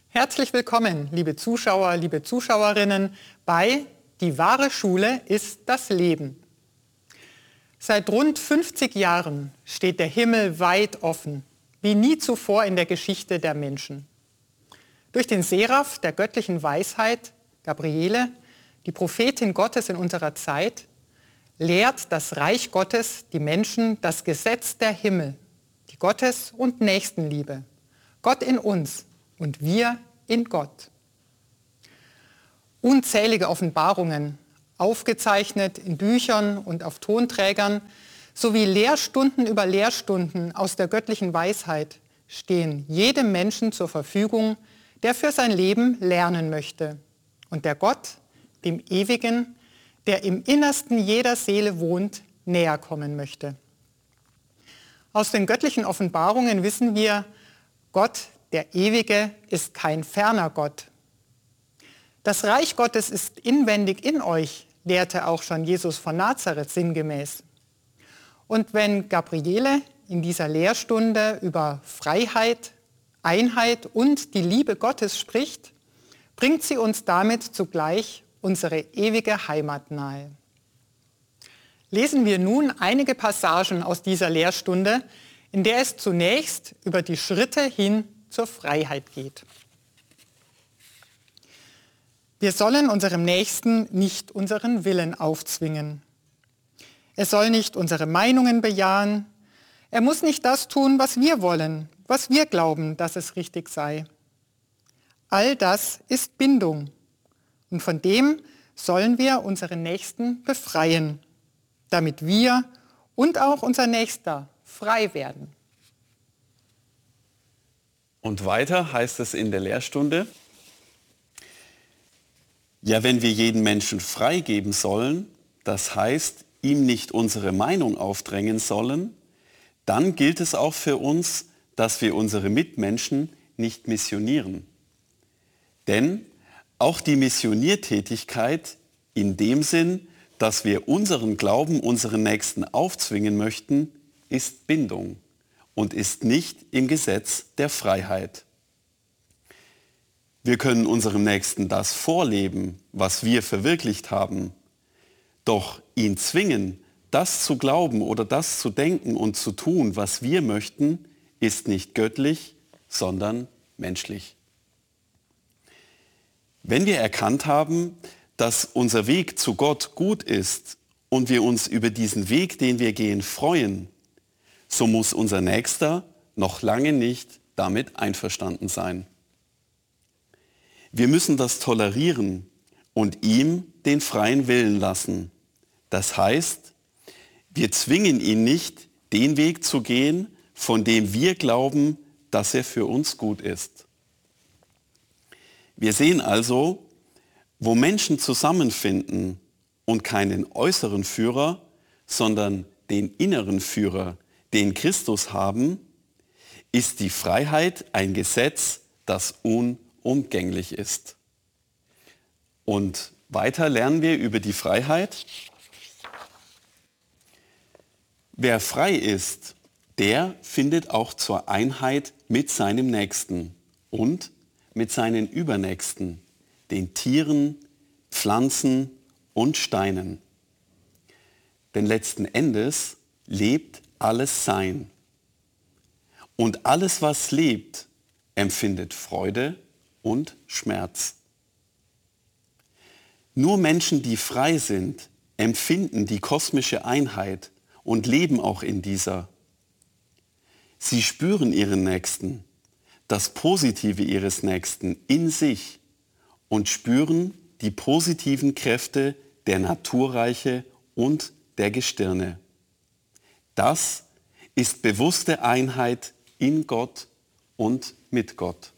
Herzlich willkommen, liebe Zuschauer, liebe Zuschauerinnen, bei Die wahre Schule ist das Leben. Seit rund 50 Jahren steht der Himmel weit offen, wie nie zuvor in der Geschichte der Menschen. Durch den Seraph der göttlichen Weisheit, Gabriele, die Prophetin Gottes in unserer Zeit, lehrt das Reich Gottes die Menschen das Gesetz der Himmel, die Gottes- und Nächstenliebe, Gott in uns und wir in Gott. Unzählige Offenbarungen, aufgezeichnet in Büchern und auf Tonträgern, sowie Lehrstunden über Lehrstunden aus der göttlichen Weisheit stehen jedem Menschen zur Verfügung, der für sein Leben lernen möchte und der Gott, dem Ewigen, der im Innersten jeder Seele wohnt, näher kommen möchte. Aus den göttlichen Offenbarungen wissen wir, Gott, der Ewige, ist kein ferner Gott. Das Reich Gottes ist inwendig in euch, lehrte auch schon Jesus von Nazareth sinngemäß. Und wenn Gabriele in dieser Lehrstunde über Freiheit, Einheit und die Liebe Gottes spricht, bringt sie uns damit zugleich unsere ewige Heimat nahe. Lesen wir nun einige Passagen aus dieser Lehrstunde, in der es zunächst über die Schritte hin zur Freiheit geht. Wir sollen unserem Nächsten nicht unseren Willen aufzwingen. Er soll nicht unsere Meinungen bejahen. Er muss nicht das tun, was wir wollen, was wir glauben, dass es richtig sei. All das ist Bindung. Und von dem sollen wir unseren Nächsten befreien, damit wir und auch unser Nächster frei werden. Und weiter heißt es in der Lehrstunde, ja, wenn wir jeden Menschen freigeben sollen, das heißt, ihm nicht unsere Meinung aufdrängen sollen, dann gilt es auch für uns, dass wir unsere Mitmenschen nicht missionieren. Denn auch die Missioniertätigkeit in dem Sinn, dass wir unseren Glauben unseren Nächsten aufzwingen möchten, ist Bindung und ist nicht im Gesetz der Freiheit. Wir können unserem Nächsten das vorleben, was wir verwirklicht haben, doch ihn zwingen, das zu glauben oder das zu denken und zu tun, was wir möchten, ist nicht göttlich, sondern menschlich. Wenn wir erkannt haben, dass unser Weg zu Gott gut ist und wir uns über diesen Weg, den wir gehen, freuen, so muss unser Nächster noch lange nicht damit einverstanden sein. Wir müssen das tolerieren und ihm den freien Willen lassen. Das heißt, wir zwingen ihn nicht, den Weg zu gehen, von dem wir glauben, dass er für uns gut ist. Wir sehen also, wo Menschen zusammenfinden und keinen äußeren Führer, sondern den inneren Führer, den Christus haben, ist die Freiheit ein Gesetz, das unumgänglich ist. Und weiter lernen wir über die Freiheit. Wer frei ist, der findet auch zur Einheit mit seinem Nächsten und mit seinen Übernächsten, den Tieren, Pflanzen und Steinen. Denn letzten Endes lebt alles Sein. Und alles, was lebt, empfindet Freude und Schmerz. Nur Menschen, die frei sind, empfinden die kosmische Einheit und leben auch in dieser. Sie spüren ihren Nächsten, das Positive ihres Nächsten in sich und spüren die positiven Kräfte der Naturreiche und der Gestirne. Das ist bewusste Einheit in Gott und mit Gott.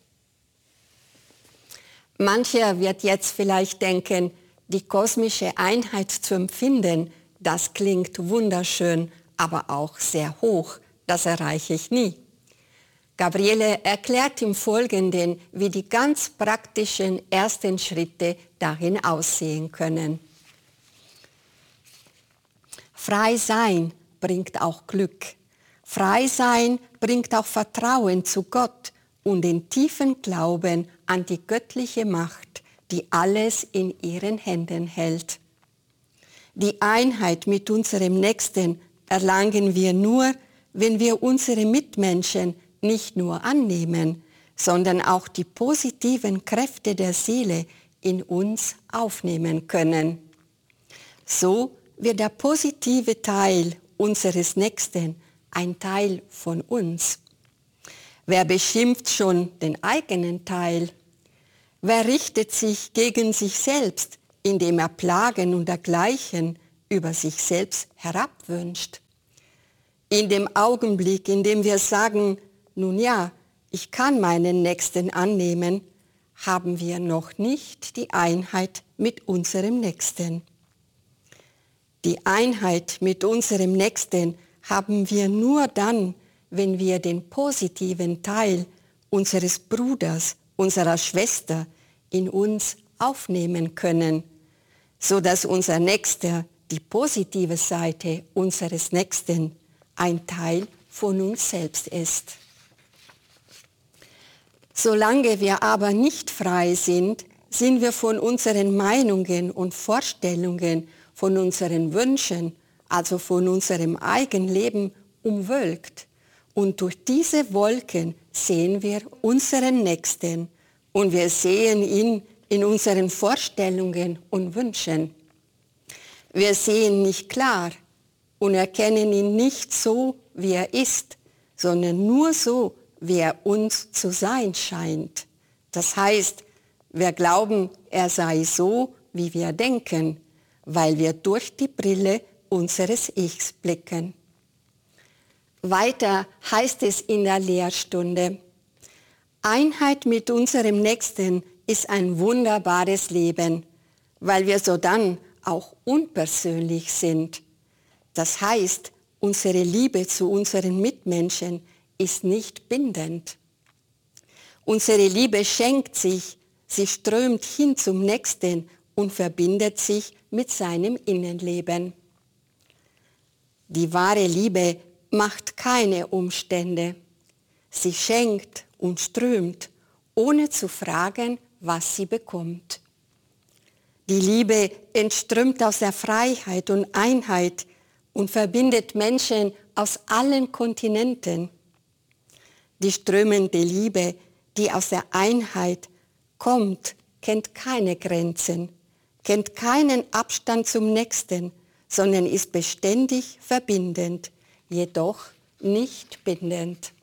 Mancher wird jetzt vielleicht denken, die kosmische Einheit zu empfinden, das klingt wunderschön, aber auch sehr hoch. Das erreiche ich nie. Gabriele erklärt im Folgenden, wie die ganz praktischen ersten Schritte darin aussehen können. Frei sein bringt auch Glück. Frei sein bringt auch Vertrauen zu Gott und den tiefen Glauben an die göttliche Macht, die alles in ihren Händen hält. Die Einheit mit unserem Nächsten erlangen wir nur, wenn wir unsere Mitmenschen nicht nur annehmen, sondern auch die positiven Kräfte der Seele in uns aufnehmen können. So wird der positive Teil unseres Nächsten ein Teil von uns. Wer beschimpft schon den eigenen Teil? Wer richtet sich gegen sich selbst, indem er Plagen und dergleichen über sich selbst herabwünscht? In dem Augenblick, in dem wir sagen, nun ja, ich kann meinen Nächsten annehmen, haben wir noch nicht die Einheit mit unserem Nächsten. Die Einheit mit unserem Nächsten haben wir nur dann, wenn wir den positiven Teil unseres Bruders, unserer Schwester in uns aufnehmen können, so dass unser Nächster, die positive Seite unseres Nächsten, ein Teil von uns selbst ist. Solange wir aber nicht frei sind, sind wir von unseren Meinungen und Vorstellungen, von unseren Wünschen, also von unserem Eigenleben umwölkt. Und durch diese Wolken sehen wir unseren Nächsten und wir sehen ihn in unseren Vorstellungen und Wünschen. Wir sehen nicht klar und erkennen ihn nicht so, wie er ist, sondern nur so, wie er uns zu sein scheint. Das heißt, wir glauben, er sei so, wie wir denken, weil wir durch die Brille unseres Ichs blicken. Weiter heißt es in der Lehrstunde: Einheit mit unserem Nächsten ist ein wunderbares Leben, weil wir sodann auch unpersönlich sind. Das heißt, unsere Liebe zu unseren Mitmenschen ist nicht bindend. Unsere Liebe schenkt sich, sie strömt hin zum Nächsten und verbindet sich mit seinem Innenleben. Die wahre Liebe macht keine Umstände. Sie schenkt und strömt, ohne zu fragen, was sie bekommt. Die Liebe entströmt aus der Freiheit und Einheit und verbindet Menschen aus allen Kontinenten. Die strömende Liebe, die aus der Einheit kommt, kennt keine Grenzen, kennt keinen Abstand zum Nächsten, sondern ist beständig verbindend, jedoch nicht bindend.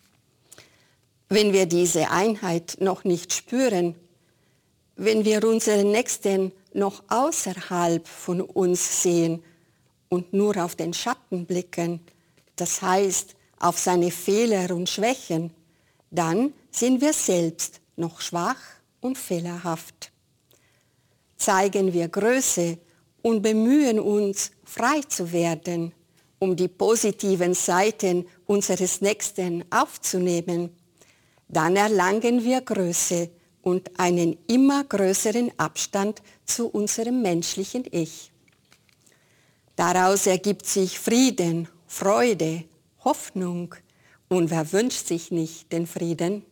Wenn wir diese Einheit noch nicht spüren, wenn wir unseren Nächsten noch außerhalb von uns sehen und nur auf den Schatten blicken, das heißt auf seine Fehler und Schwächen, dann sind wir selbst noch schwach und fehlerhaft. Zeigen wir Größe und bemühen uns, frei zu werden, um die positiven Seiten unseres Nächsten aufzunehmen, dann erlangen wir Größe und einen immer größeren Abstand zu unserem menschlichen Ich. Daraus ergibt sich Frieden, Freude, Hoffnung. Und wer wünscht sich nicht den Frieden?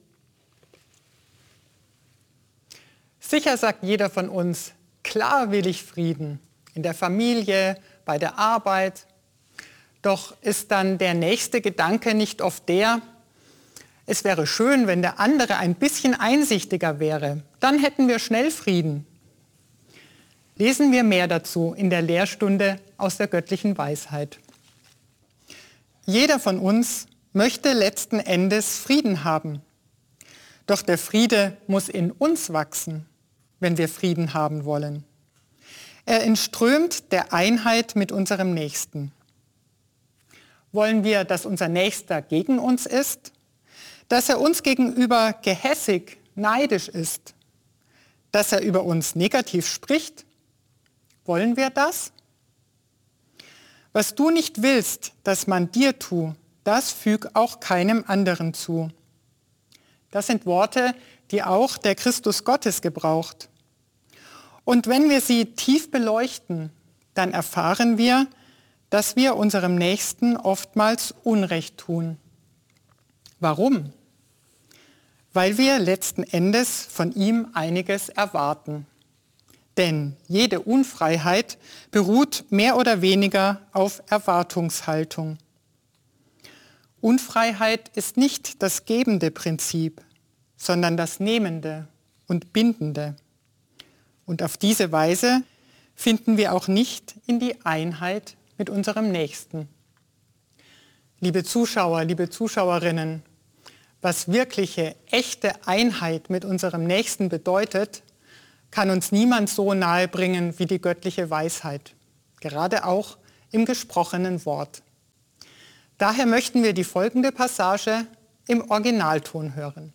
Sicher sagt jeder von uns, klar will ich Frieden, in der Familie, bei der Arbeit. Doch ist dann der nächste Gedanke nicht oft der: Es wäre schön, wenn der andere ein bisschen einsichtiger wäre. Dann hätten wir schnell Frieden. Lesen wir mehr dazu in der Lehrstunde aus der göttlichen Weisheit. Jeder von uns möchte letzten Endes Frieden haben. Doch der Friede muss in uns wachsen, wenn wir Frieden haben wollen. Er entströmt der Einheit mit unserem Nächsten. Wollen wir, dass unser Nächster gegen uns ist? Dass er uns gegenüber gehässig, neidisch ist? Dass er über uns negativ spricht? Wollen wir das? Was du nicht willst, dass man dir tue, das füg auch keinem anderen zu. Das sind Worte, die auch der Christus Gottes gebraucht. Und wenn wir sie tief beleuchten, dann erfahren wir, dass wir unserem Nächsten oftmals Unrecht tun. Warum? weil wir letzten Endes von ihm einiges erwarten. Denn jede Unfreiheit beruht mehr oder weniger auf Erwartungshaltung. Unfreiheit ist nicht das gebende Prinzip, sondern das nehmende und bindende. Und auf diese Weise finden wir auch nicht in die Einheit mit unserem Nächsten. Liebe Zuschauer, liebe Zuschauerinnen, was wirkliche, echte Einheit mit unserem Nächsten bedeutet, kann uns niemand so nahe bringen wie die göttliche Weisheit, gerade auch im gesprochenen Wort. Daher möchten wir die folgende Passage im Originalton hören.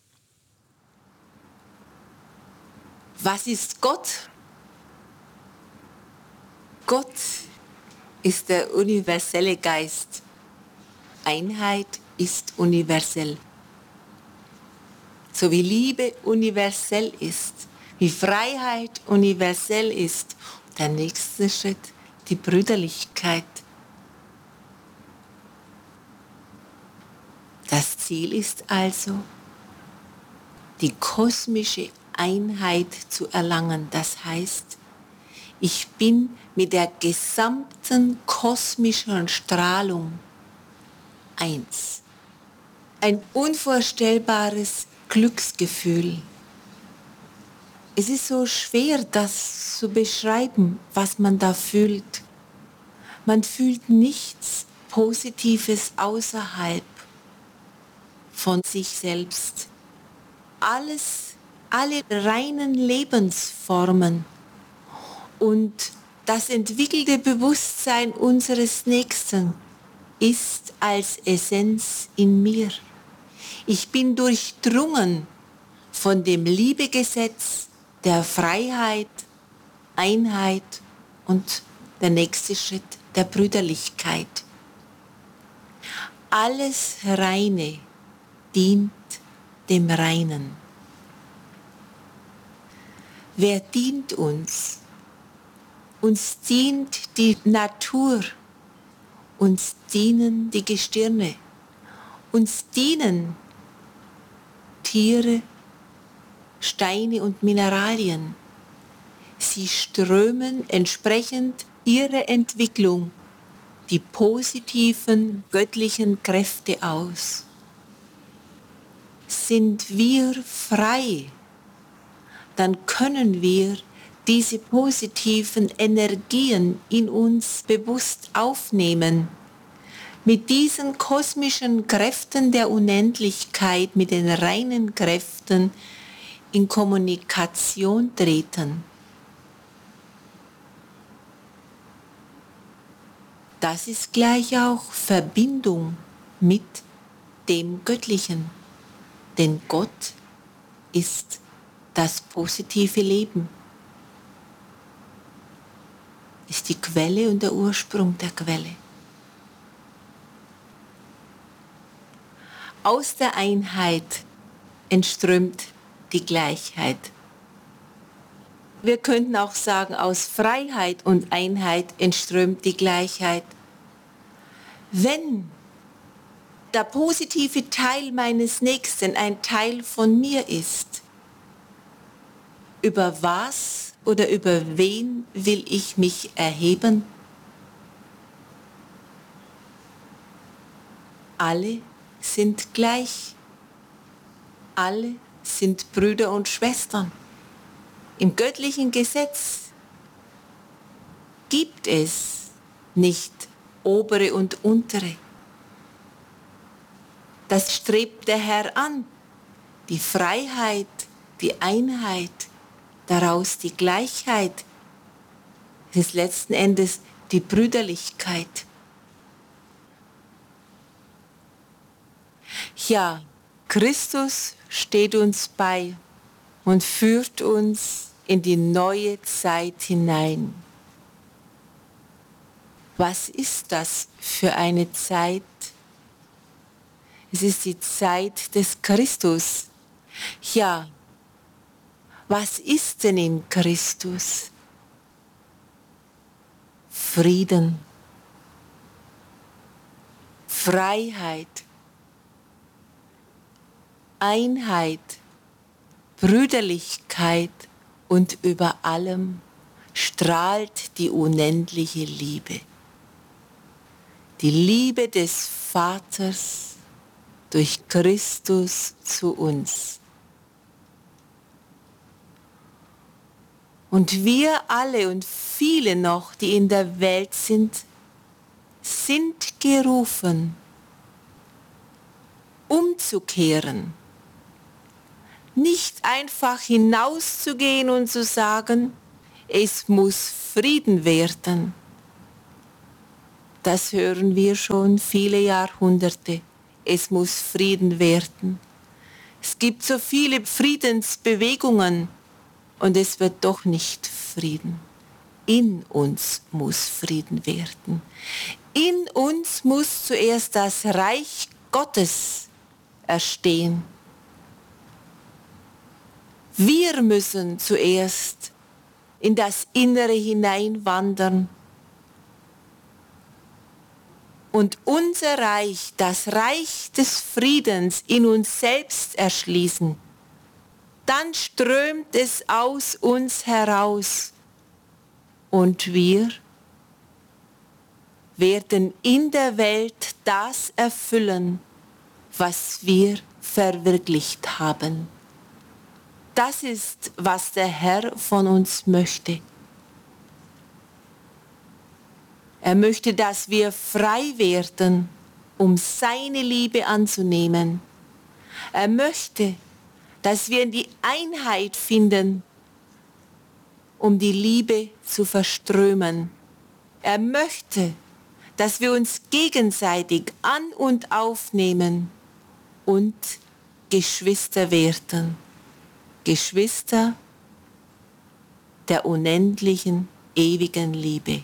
Was ist Gott? Gott ist der universelle Geist. Einheit ist universell. So wie Liebe universell ist, wie Freiheit universell ist, der nächste Schritt, die Brüderlichkeit. Das Ziel ist also, die kosmische Einheit zu erlangen. Das heißt, ich bin mit der gesamten kosmischen Strahlung eins. Ein unvorstellbares Glücksgefühl. Es ist so schwer, das zu beschreiben, was man da fühlt. Man fühlt nichts Positives außerhalb von sich selbst. Alle reinen Lebensformen und das entwickelte Bewusstsein unseres Nächsten ist als Essenz in mir. Ich bin durchdrungen von dem Liebegesetz der Freiheit, Einheit und der nächste Schritt der Brüderlichkeit. Alles Reine dient dem Reinen. Wer dient uns? Uns dient die Natur, uns dienen die Gestirne, uns dienen Tiere, Steine und Mineralien. Sie strömen entsprechend ihrer Entwicklung die positiven göttlichen Kräfte aus. Sind wir frei, dann können wir diese positiven Energien in uns bewusst aufnehmen, mit diesen kosmischen Kräften der Unendlichkeit, mit den reinen Kräften in Kommunikation treten. Das ist gleich auch Verbindung mit dem Göttlichen, denn Gott ist das positive Leben, ist die Quelle und der Ursprung der Quelle. Aus der Einheit entströmt die Gleichheit. Wir könnten auch sagen, aus Freiheit und Einheit entströmt die Gleichheit. Wenn der positive Teil meines Nächsten ein Teil von mir ist, über was oder über wen will ich mich erheben? Alle sind gleich. Alle sind Brüder und Schwestern. Im göttlichen Gesetz gibt es nicht obere und untere. Das strebt der Herr an. Die Freiheit, die Einheit, daraus die Gleichheit. Es ist letzten Endes die Brüderlichkeit. Ja, Christus steht uns bei und führt uns in die neue Zeit hinein. Was ist das für eine Zeit? Es ist die Zeit des Christus. Ja, was ist denn in Christus? Frieden, Freiheit, Einheit, Brüderlichkeit und über allem strahlt die unendliche Liebe. Die Liebe des Vaters durch Christus zu uns. Und wir alle und viele noch, die in der Welt sind gerufen, umzukehren. Nicht einfach hinauszugehen und zu sagen, es muss Frieden werden. Das hören wir schon viele Jahrhunderte. Es muss Frieden werden. Es gibt so viele Friedensbewegungen und es wird doch nicht Frieden. In uns muss Frieden werden. In uns muss zuerst das Reich Gottes erstehen. Wir müssen zuerst in das Innere hineinwandern und unser Reich, das Reich des Friedens in uns selbst erschließen. Dann strömt es aus uns heraus und wir werden in der Welt das erfüllen, was wir verwirklicht haben. Das ist, was der Herr von uns möchte. Er möchte, dass wir frei werden, um seine Liebe anzunehmen. Er möchte, dass wir in die Einheit finden, um die Liebe zu verströmen. Er möchte, dass wir uns gegenseitig an- und aufnehmen und Geschwister werden. Geschwister der unendlichen, ewigen Liebe.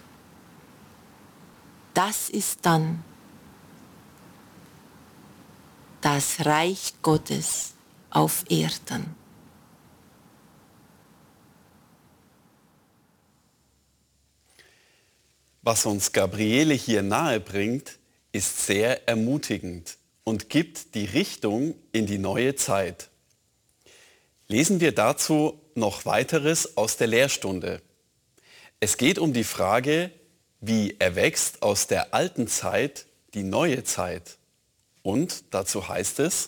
Das ist dann das Reich Gottes auf Erden. Was uns Gabriele hier nahe bringt, ist sehr ermutigend und gibt die Richtung in die neue Zeit. Lesen wir dazu noch weiteres aus der Lehrstunde. Es geht um die Frage, wie erwächst aus der alten Zeit die neue Zeit? Und dazu heißt es,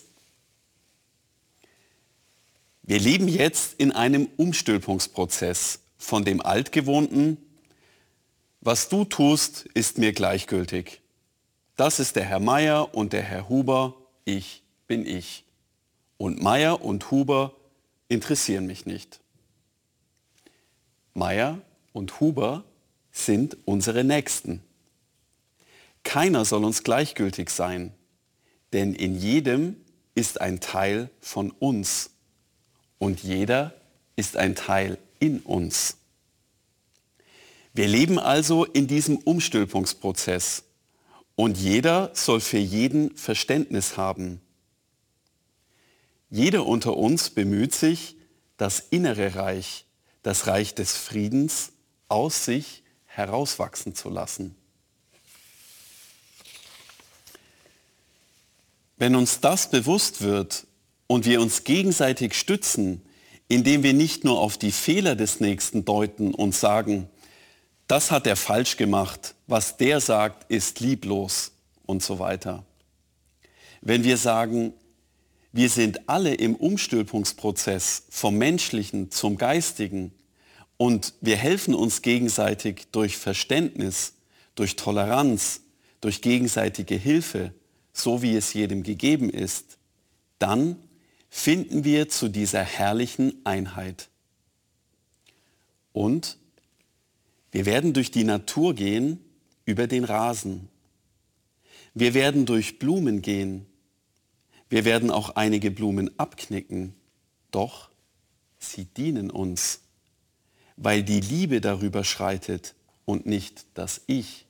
wir leben jetzt in einem Umstülpungsprozess von dem Altgewohnten. Was du tust, ist mir gleichgültig. Das ist der Herr Meier und der Herr Huber, ich bin ich. Und Meier und Huber interessieren mich nicht. Meier und Huber sind unsere Nächsten. Keiner soll uns gleichgültig sein, denn in jedem ist ein Teil von uns und jeder ist ein Teil in uns. Wir leben also in diesem Umstülpungsprozess und jeder soll für jeden Verständnis haben. Jeder unter uns bemüht sich, das innere Reich, das Reich des Friedens, aus sich herauswachsen zu lassen. Wenn uns das bewusst wird und wir uns gegenseitig stützen, indem wir nicht nur auf die Fehler des Nächsten deuten und sagen, das hat er falsch gemacht, was der sagt, ist lieblos und so weiter. Wenn wir sagen, wir sind alle im Umstülpungsprozess vom Menschlichen zum Geistigen und wir helfen uns gegenseitig durch Verständnis, durch Toleranz, durch gegenseitige Hilfe, so wie es jedem gegeben ist, dann finden wir zu dieser herrlichen Einheit. Und wir werden durch die Natur gehen, über den Rasen. Wir werden durch Blumen gehen. Wir werden auch einige Blumen abknicken, doch sie dienen uns, weil die Liebe darüber schreitet und nicht das Ich.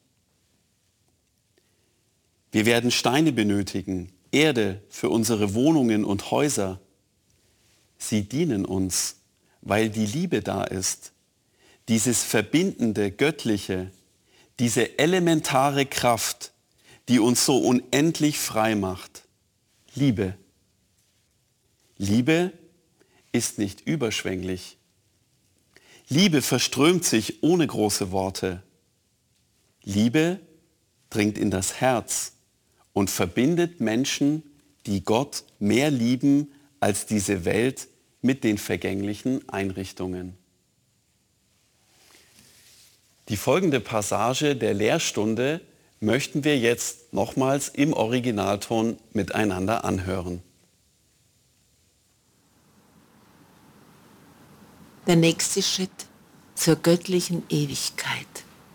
Wir werden Steine benötigen, Erde für unsere Wohnungen und Häuser. Sie dienen uns, weil die Liebe da ist, dieses verbindende, göttliche, diese elementare Kraft, die uns so unendlich frei macht. Liebe. Liebe ist nicht überschwänglich. Liebe verströmt sich ohne große Worte. Liebe dringt in das Herz und verbindet Menschen, die Gott mehr lieben als diese Welt mit den vergänglichen Einrichtungen. Die folgende Passage der Lehrstunde möchten wir jetzt nochmals im Originalton miteinander anhören. Der nächste Schritt zur göttlichen Ewigkeit.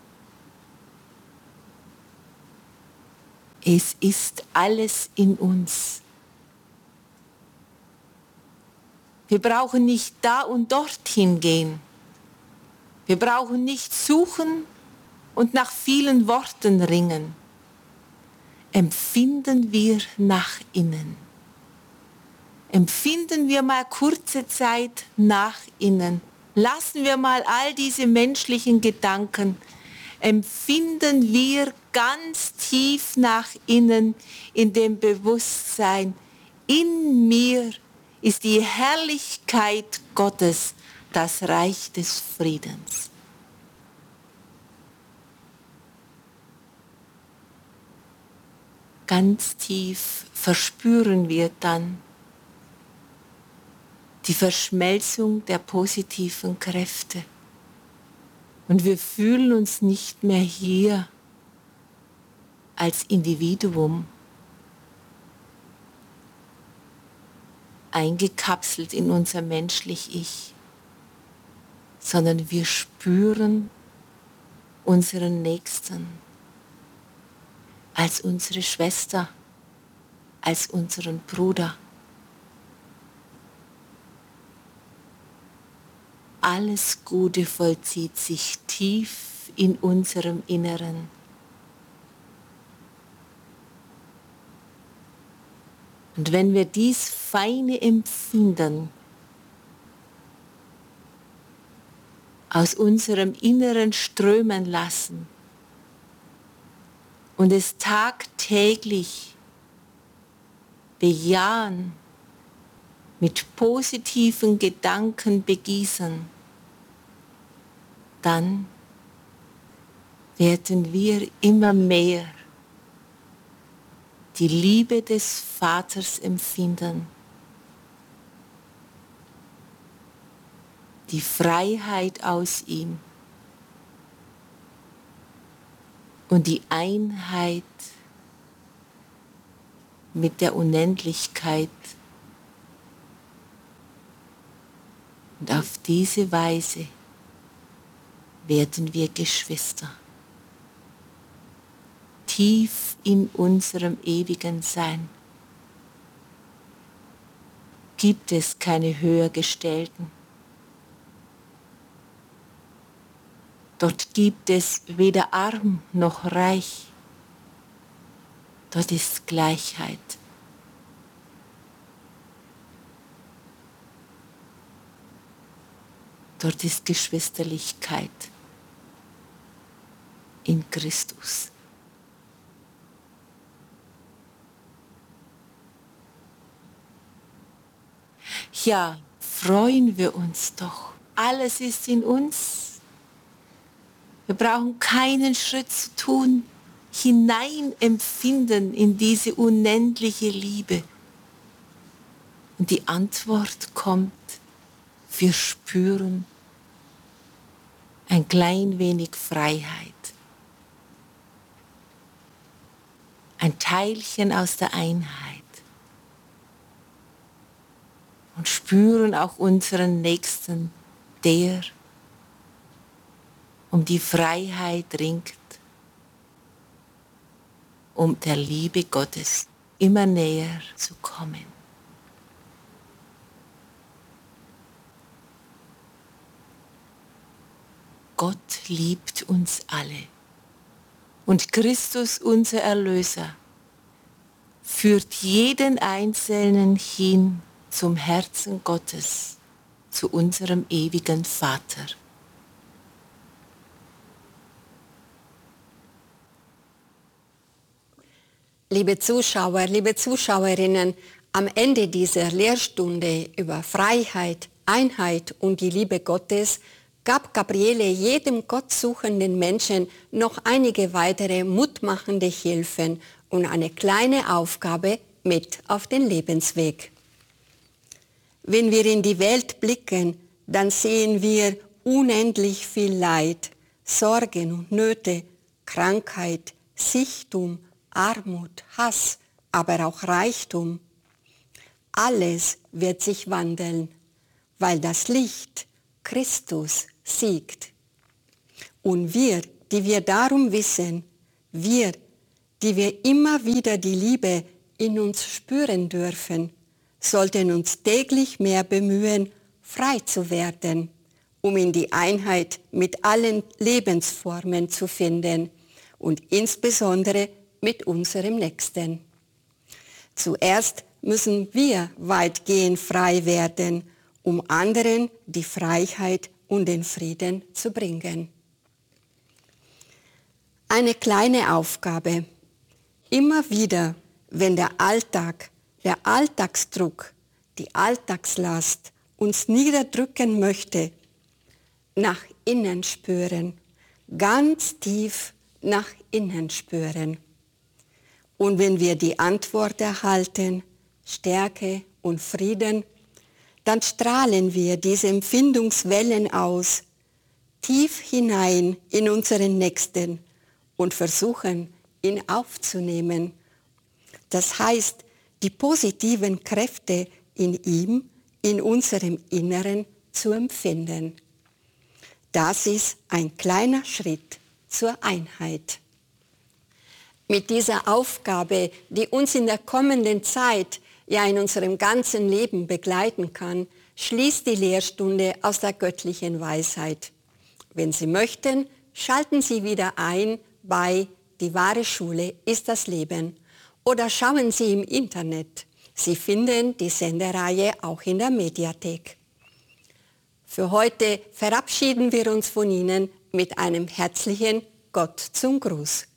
Es ist alles in uns. Wir brauchen nicht da und dorthin gehen. Wir brauchen nicht suchen und nach vielen Worten ringen. Empfinden wir nach innen. Empfinden wir mal kurze Zeit nach innen. Lassen wir mal all diese menschlichen Gedanken. Empfinden wir ganz tief nach innen in dem Bewusstsein, in mir ist die Herrlichkeit Gottes, das Reich des Friedens. Ganz tief verspüren wir dann die Verschmelzung der positiven Kräfte. Und wir fühlen uns nicht mehr hier als Individuum, eingekapselt in unser menschlich Ich, sondern wir spüren unseren Nächsten als unsere Schwester, als unseren Bruder. Alles Gute vollzieht sich tief in unserem Inneren. Und wenn wir dies feine Empfinden aus unserem Inneren strömen lassen und es tagtäglich bejahen, mit positiven Gedanken begießen, dann werden wir immer mehr die Liebe des Vaters empfinden, die Freiheit aus ihm und die Einheit mit der Unendlichkeit. Und auf diese Weise werden wir Geschwister. Tief in unserem ewigen Sein gibt es keine Höhergestellten. Dort gibt es weder arm noch reich. Dort ist Gleichheit. Dort ist Geschwisterlichkeit in Christus. Ja, freuen wir uns doch. Alles ist in uns. Wir brauchen keinen Schritt zu tun, hinein empfinden in diese unendliche Liebe. Und die Antwort kommt, wir spüren ein klein wenig Freiheit. Ein Teilchen aus der Einheit. Und spüren auch unseren Nächsten, der um die Freiheit ringt, um der Liebe Gottes immer näher zu kommen. Gott liebt uns alle und Christus, unser Erlöser, führt jeden Einzelnen hin zum Herzen Gottes, zu unserem ewigen Vater. Liebe Zuschauer, liebe Zuschauerinnen, Am Ende dieser Lehrstunde über Freiheit, Einheit und die Liebe Gottes gab Gabriele jedem gottsuchenden Menschen noch einige weitere mutmachende Hilfen und eine kleine Aufgabe mit auf den Lebensweg. Wenn wir in die Welt blicken, dann sehen wir unendlich viel Leid, Sorgen und Nöte, Krankheit, Sichtum, Armut, Hass, aber auch Reichtum. Alles wird sich wandeln, weil das Licht, Christus, siegt. Und wir, die wir darum wissen, wir, die wir immer wieder die Liebe in uns spüren dürfen, sollten uns täglich mehr bemühen, frei zu werden, um in die Einheit mit allen Lebensformen zu finden und insbesondere mit unserem Nächsten. Zuerst müssen wir weitgehend frei werden, um anderen die Freiheit und den Frieden zu bringen. Eine kleine Aufgabe. Immer wieder, wenn der Alltag, der Alltagsdruck, die Alltagslast uns niederdrücken möchte, nach innen spüren, ganz tief nach innen spüren. Und wenn wir die Antwort erhalten, Stärke und Frieden, dann strahlen wir diese Empfindungswellen aus, tief hinein in unseren Nächsten und versuchen, ihn aufzunehmen. Das heißt, die positiven Kräfte in ihm, in unserem Inneren zu empfinden. Das ist ein kleiner Schritt zur Einheit. Mit dieser Aufgabe, die uns in der kommenden Zeit, ja in unserem ganzen Leben begleiten kann, schließt die Lehrstunde aus der göttlichen Weisheit. Wenn Sie möchten, schalten Sie wieder ein bei Die wahre Schule ist das Leben oder schauen Sie im Internet. Sie finden die Sendereihe auch in der Mediathek. Für heute verabschieden wir uns von Ihnen mit einem herzlichen Gott zum Gruß.